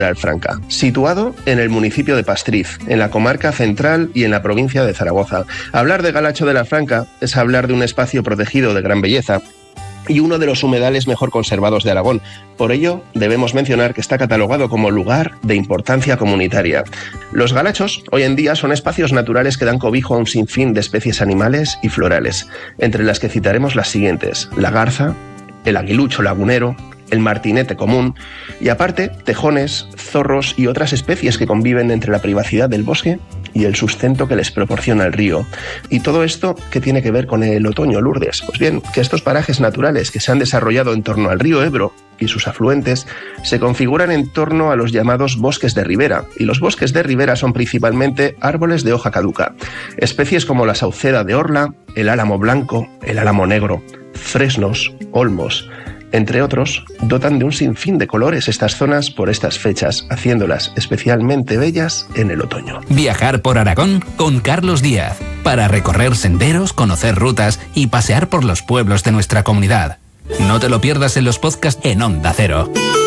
Franca, situado en el municipio de Pastriz, en la comarca central y en la provincia de Zaragoza. Hablar de Galacho de la Franca es hablar de un espacio protegido de gran belleza y uno de los humedales mejor conservados de Aragón. Por ello, debemos mencionar que está catalogado como lugar de importancia comunitaria. Los galachos, hoy en día, son espacios naturales que dan cobijo a un sinfín de especies animales y florales, entre las que citaremos las siguientes: la garza, el aguilucho lagunero, el martinete común y, aparte, tejones, zorros y otras especies que conviven entre la privacidad del bosque y el sustento que les proporciona el río. ¿Y todo esto qué tiene que ver con el otoño, Lourdes? Pues bien, que estos parajes naturales que se han desarrollado en torno al río Ebro y sus afluentes se configuran en torno a los llamados bosques de ribera, y los bosques de ribera son principalmente árboles de hoja caduca, especies como la sauceda de Orla, el álamo blanco, el álamo negro, fresnos, olmos, entre otros, dotan de un sinfín de colores estas zonas por estas fechas, haciéndolas especialmente bellas en el otoño. Viajar por Aragón con Carlos Díaz, para recorrer senderos, conocer rutas y pasear por los pueblos de nuestra comunidad. No te lo pierdas en los podcasts en Onda Cero.